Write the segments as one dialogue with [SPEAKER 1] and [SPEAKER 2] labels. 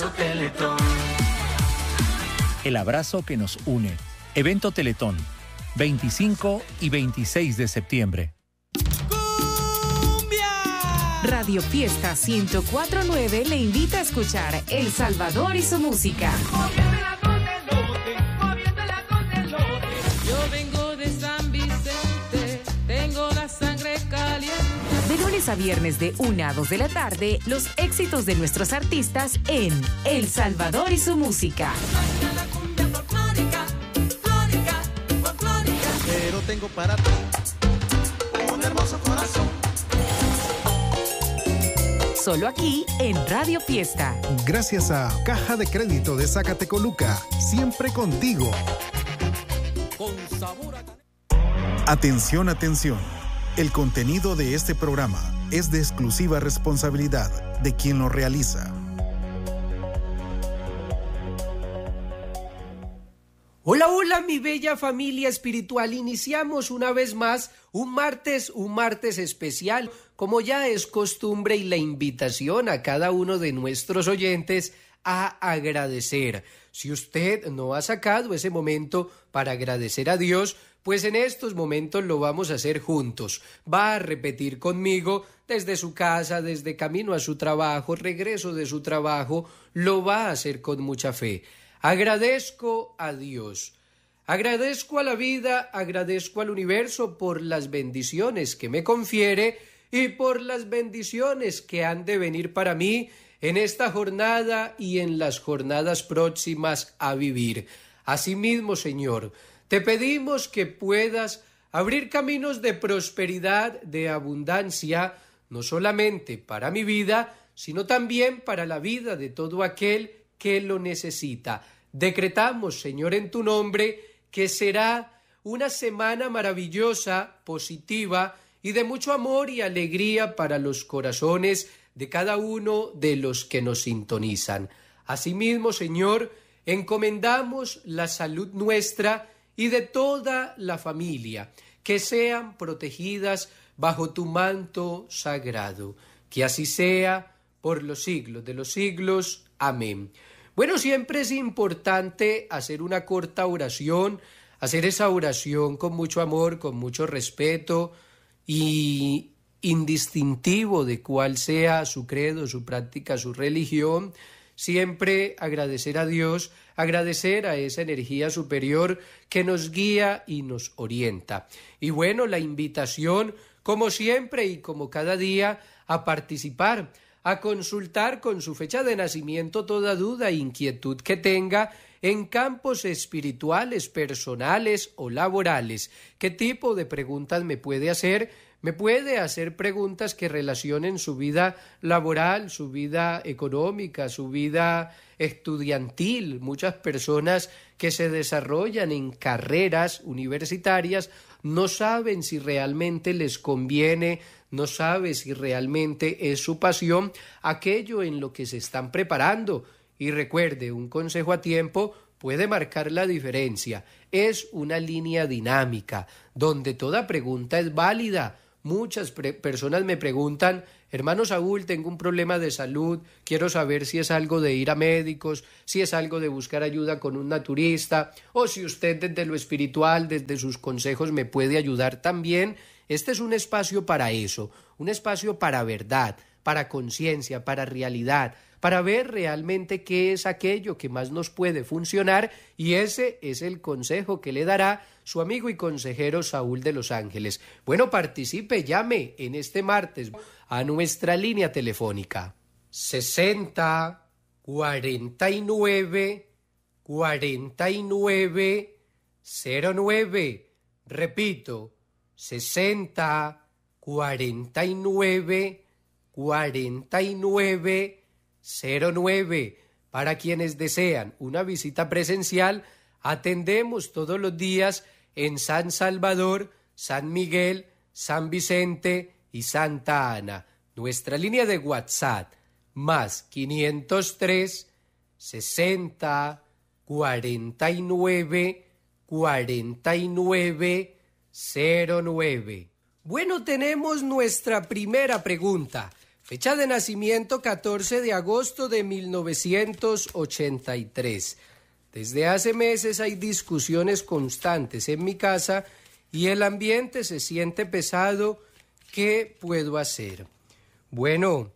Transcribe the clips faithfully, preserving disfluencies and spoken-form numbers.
[SPEAKER 1] abrazo Teletón.
[SPEAKER 2] El abrazo que nos une. Evento Teletón, veinticinco y veintiséis de septiembre.
[SPEAKER 3] Radio Fiesta ciento cuatro punto nueve le invita a escuchar El Salvador y su música.
[SPEAKER 4] Yo vengo de San Vicente, tengo la sangre caliente.
[SPEAKER 3] De lunes a viernes de una a dos de la tarde, los éxitos de nuestros artistas en El Salvador y su música.
[SPEAKER 5] Pero tengo para ti un hermoso corazón.
[SPEAKER 3] Solo aquí en Radio Fiesta.
[SPEAKER 6] Gracias a Caja de Crédito de Zacatecoluca, siempre contigo.
[SPEAKER 5] Con sabor a...
[SPEAKER 6] Atención, atención. El contenido de este programa es de exclusiva responsabilidad de quien lo realiza.
[SPEAKER 7] Hola, hola, mi bella familia espiritual. Iniciamos una vez más un martes, un martes especial, como ya es costumbre, y la invitación a cada uno de nuestros oyentes a agradecer. Si usted no ha sacado ese momento para agradecer a Dios, pues en estos momentos lo vamos a hacer juntos. Va a repetir conmigo desde su casa, desde camino a su trabajo, regreso de su trabajo, lo va a hacer con mucha fe. Agradezco a Dios, agradezco a la vida, agradezco al universo por las bendiciones que me confiere y por las bendiciones que han de venir para mí en esta jornada y en las jornadas próximas a vivir. Asimismo, Señor, te pedimos que puedas abrir caminos de prosperidad, de abundancia, no solamente para mi vida, sino también para la vida de todo aquel que lo necesita. Decretamos, Señor, en tu nombre, que será una semana maravillosa, positiva y de mucho amor y alegría para los corazones de cada uno de los que nos sintonizan. Asimismo, Señor, encomendamos la salud nuestra y de toda la familia, que sean protegidas bajo tu manto sagrado. Que así sea por los siglos de los siglos. Amén. Bueno, siempre es importante hacer una corta oración, hacer esa oración con mucho amor, con mucho respeto y indistintivo de cuál sea su credo, su práctica, su religión. Siempre agradecer a Dios, agradecer a esa energía superior que nos guía y nos orienta. Y bueno, la invitación, como siempre y como cada día, a participar, a consultar con su fecha de nacimiento toda duda e inquietud que tenga en campos espirituales, personales o laborales. ¿Qué tipo de preguntas me puede hacer? Me puede hacer preguntas que relacionen su vida laboral, su vida económica, su vida estudiantil. Muchas personas que se desarrollan en carreras universitarias no saben si realmente les conviene, no saben si realmente es su pasión aquello en lo que se están preparando. Y recuerde, un consejo a tiempo puede marcar la diferencia. Es una línea dinámica donde toda pregunta es válida. Muchas pre- personas me preguntan: hermano Saúl, tengo un problema de salud, quiero saber si es algo de ir a médicos, si es algo de buscar ayuda con un naturista, o si usted desde lo espiritual, desde sus consejos me puede ayudar también. Este es un espacio para eso, un espacio para verdad, para conciencia, para realidad, para ver realmente qué es aquello que más nos puede funcionar, y ese es el consejo que le dará su amigo y consejero Saúl de Los Ángeles. Bueno, participe, llame en este martes a nuestra línea telefónica sesenta, cuarenta y nueve, cuarenta y nueve, cero nueve. Repito, sesenta, cuarenta y nueve, cuarenta y nueve, cero nueve. Para quienes desean una visita presencial, atendemos todos los días en San Salvador, San Miguel, San Vicente y Santa Ana. Nuestra línea de WhatsApp, más quinientos tres, sesenta, cuarenta y nueve, cuarenta y nueve, cero nueve. Bueno, tenemos nuestra primera pregunta. Fecha de nacimiento catorce de agosto de mil novecientos ochenta y tres. Desde hace meses hay discusiones constantes en mi casa y el ambiente se siente pesado. ¿Qué puedo hacer? Bueno,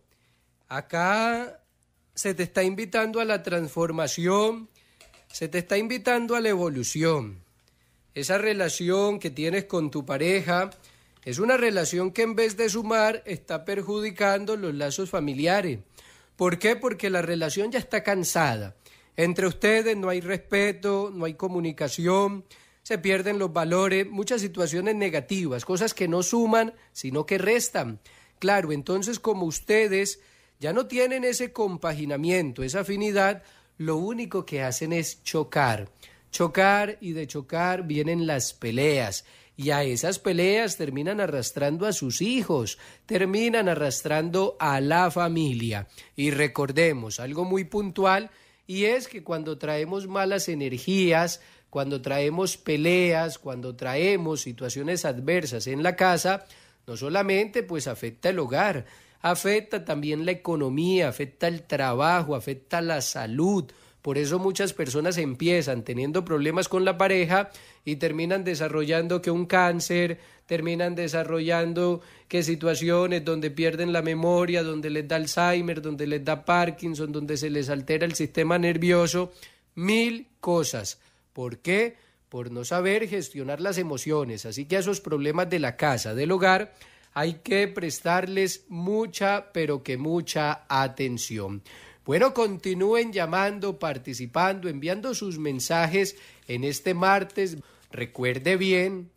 [SPEAKER 7] acá se te está invitando a la transformación, se te está invitando a la evolución. Esa relación que tienes con tu pareja es una relación que en vez de sumar está perjudicando los lazos familiares. ¿Por qué? Porque la relación ya está cansada. Entre ustedes no hay respeto, no hay comunicación, se pierden los valores, muchas situaciones negativas, cosas que no suman, sino que restan. Claro, entonces como ustedes ya no tienen ese compaginamiento, esa afinidad, lo único que hacen es chocar. Chocar y de chocar vienen las peleas. Y a esas peleas terminan arrastrando a sus hijos, terminan arrastrando a la familia. Y recordemos algo muy puntual, y es que cuando traemos malas energías, cuando traemos peleas, cuando traemos situaciones adversas en la casa, no solamente pues afecta el hogar, afecta también la economía, afecta el trabajo, afecta la salud. Por eso muchas personas empiezan teniendo problemas con la pareja y terminan desarrollando que un cáncer, terminan desarrollando que situaciones donde pierden la memoria, donde les da Alzheimer, donde les da Parkinson, donde se les altera el sistema nervioso, mil cosas. ¿Por qué? Por no saber gestionar las emociones. Así que a esos problemas de la casa, del hogar, hay que prestarles mucha, pero que mucha atención. Bueno, continúen llamando, participando, enviando sus mensajes en este martes. Recuerde bien,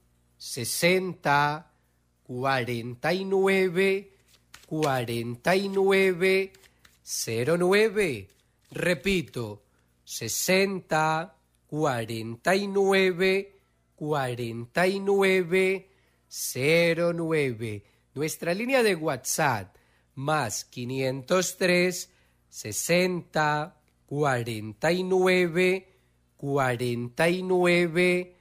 [SPEAKER 7] sesenta, cuarenta y nueve, cuarenta y nueve, cero nueve. Repito, sesenta, cuarenta y nueve, cuarenta y nueve, cero nueve. Nuestra línea de WhatsApp, más quinientos tres, sesenta, cuarenta y nueve, cuarenta y nueve,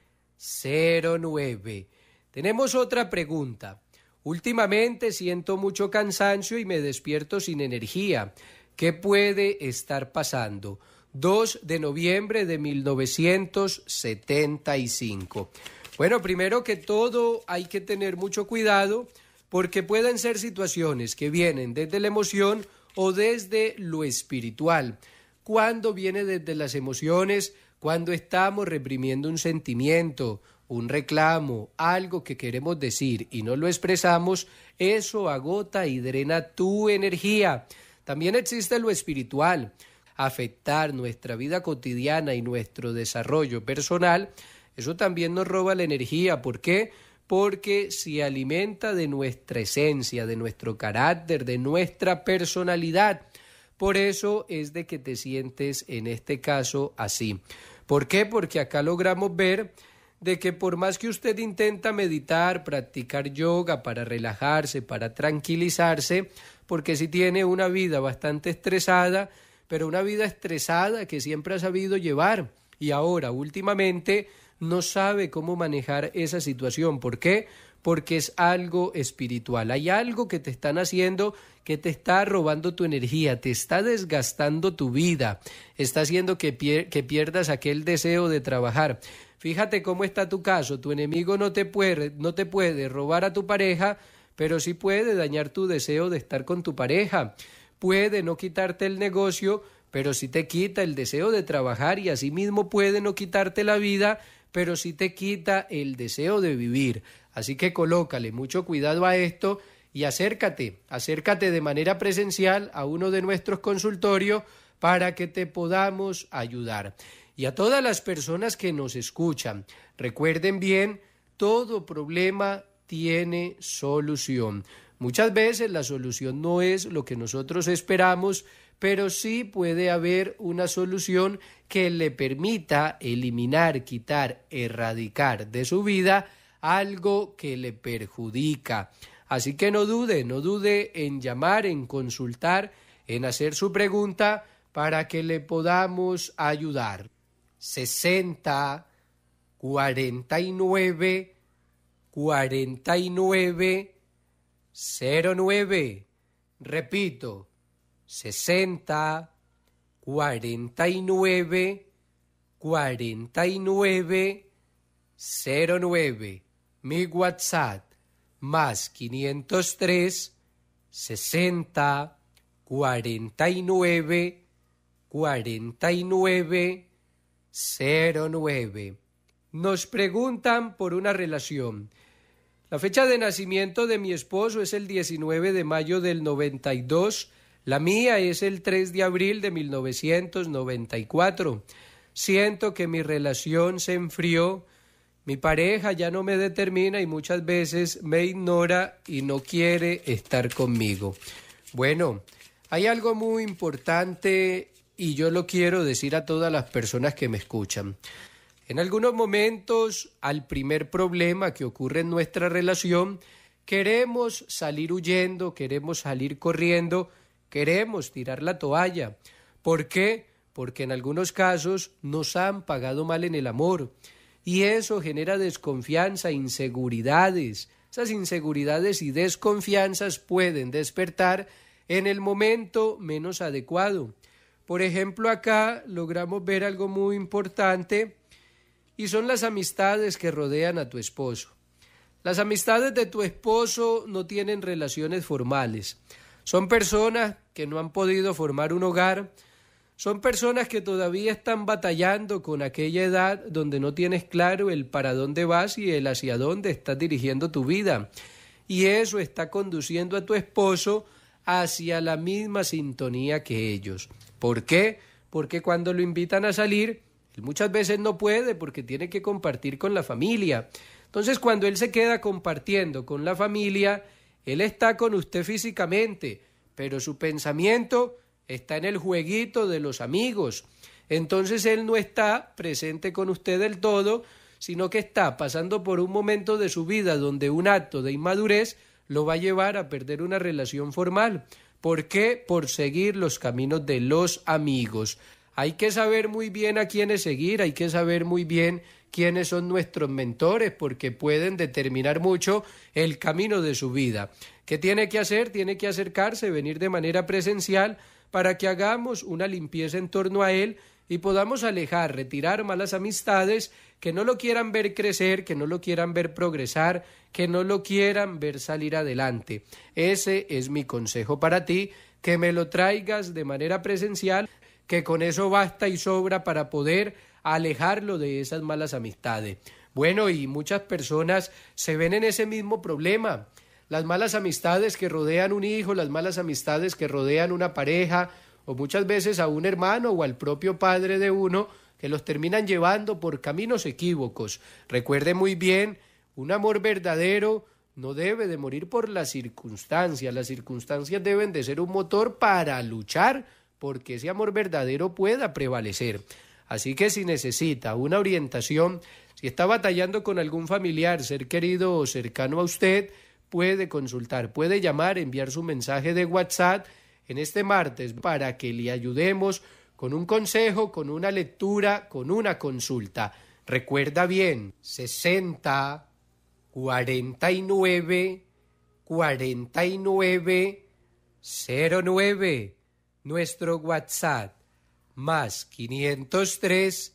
[SPEAKER 7] cero nueve. Tenemos otra pregunta. Últimamente siento mucho cansancio y me despierto sin energía. ¿Qué puede estar pasando? dos de noviembre de mil novecientos setenta y cinco. Bueno, primero que todo hay que tener mucho cuidado porque pueden ser situaciones que vienen desde la emoción o desde lo espiritual. Cuando viene desde las emociones, cuando estamos reprimiendo un sentimiento, un reclamo, algo que queremos decir y no lo expresamos, eso agota y drena tu energía. También existe lo espiritual. Afectar nuestra vida cotidiana y nuestro desarrollo personal, eso también nos roba la energía. ¿Por qué? Porque se alimenta de nuestra esencia, de nuestro carácter, de nuestra personalidad. Por eso es de que te sientes en este caso así. ¿Por qué? Porque acá logramos ver de que por más que usted intenta meditar, practicar yoga para relajarse, para tranquilizarse, porque si tiene una vida bastante estresada, pero una vida estresada que siempre ha sabido llevar y ahora últimamente no sabe cómo manejar esa situación. ¿Por qué? Porque es algo espiritual. Hay algo que te están haciendo que te está robando tu energía, te está desgastando tu vida, está haciendo que, pier- que pierdas aquel deseo de trabajar. Fíjate cómo está tu caso. Tu enemigo no te puede, no te puede robar a tu pareja, pero sí puede dañar tu deseo de estar con tu pareja. Puede no quitarte el negocio, pero sí te quita el deseo de trabajar y asimismo puede no quitarte la vida, pero sí te quita el deseo de vivir. Así que colócale mucho cuidado a esto y acércate, acércate de manera presencial a uno de nuestros consultorios para que te podamos ayudar. Y a todas las personas que nos escuchan, recuerden bien, todo problema tiene solución. Muchas veces la solución no es lo que nosotros esperamos, pero sí puede haber una solución que le permita eliminar, quitar, erradicar de su vida algo que le perjudica. Así que no dude, no dude en llamar, en consultar, en hacer su pregunta para que le podamos ayudar. sesenta, cuarenta y nueve, cuarenta y nueve, cero nueve. Repito, sesenta, cuarenta y nueve, cuarenta y nueve, cero nueve. Mi WhatsApp, más quinientos tres, sesenta, cuarenta y nueve, cuarenta y nueve, cero nueve. Nos preguntan por una relación. La fecha de nacimiento de mi esposo es el diecinueve de mayo del noventa y dos. La mía es el tres de abril de mil novecientos noventa y cuatro. Siento que mi relación se enfrió. Mi pareja ya no me determina y muchas veces me ignora y no quiere estar conmigo. Bueno, hay algo muy importante y yo lo quiero decir a todas las personas que me escuchan. En algunos momentos, al primer problema que ocurre en nuestra relación, queremos salir huyendo, queremos salir corriendo, queremos tirar la toalla. ¿Por qué? Porque en algunos casos nos han pagado mal en el amor y eso genera desconfianza, inseguridades. Esas inseguridades y desconfianzas pueden despertar en el momento menos adecuado. Por ejemplo, acá logramos ver algo muy importante y son las amistades que rodean a tu esposo. Las amistades de tu esposo no tienen relaciones formales. Son personas que no han podido formar un hogar. Son personas que todavía están batallando con aquella edad donde no tienes claro el para dónde vas y el hacia dónde estás dirigiendo tu vida. Y eso está conduciendo a tu esposo hacia la misma sintonía que ellos. ¿Por qué? Porque cuando lo invitan a salir, él muchas veces no puede porque tiene que compartir con la familia. Entonces, cuando él se queda compartiendo con la familia, él está con usted físicamente, pero su pensamiento está en el jueguito de los amigos. Entonces, él no está presente con usted del todo, sino que está pasando por un momento de su vida donde un acto de inmadurez lo va a llevar a perder una relación formal. ¿Por qué? Por seguir los caminos de los amigos. Hay que saber muy bien a quiénes seguir, hay que saber muy bien quiénes son nuestros mentores, porque pueden determinar mucho el camino de su vida. ¿Qué tiene que hacer? Tiene que acercarse, venir de manera presencial para que hagamos una limpieza en torno a él y podamos alejar, retirar malas amistades que no lo quieran ver crecer, que no lo quieran ver progresar, que no lo quieran ver salir adelante. Ese es mi consejo para ti, que me lo traigas de manera presencial, que con eso basta y sobra para poder alejarlo de esas malas amistades. Bueno, y muchas personas se ven en ese mismo problema. Las malas amistades que rodean un hijo, las malas amistades que rodean una pareja, o muchas veces a un hermano o al propio padre de uno, que los terminan llevando por caminos equívocos. Recuerde muy bien, un amor verdadero no debe de morir por las circunstancias. Las circunstancias deben de ser un motor para luchar porque ese amor verdadero pueda prevalecer. Así que si necesita una orientación, si está batallando con algún familiar, ser querido o cercano a usted, puede consultar, puede llamar, enviar su mensaje de WhatsApp en este martes para que le ayudemos con un consejo, con una lectura, con una consulta. Recuerda bien, sesenta, cuarenta y nueve, cuarenta y nueve, cero nueve. Nuestro WhatsApp, más quinientos tres,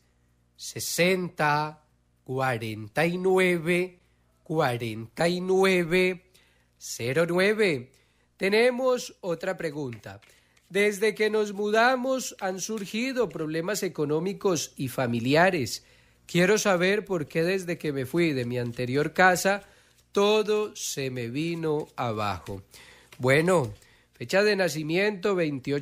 [SPEAKER 7] sesenta, cuarenta y nueve, cuarenta y nueve, cero nueve. Tenemos otra pregunta. Desde que nos mudamos han surgido problemas económicos y familiares. Quiero saber por qué desde que me fui de mi anterior casa todo se me vino abajo. Bueno, fecha de nacimiento veintiocho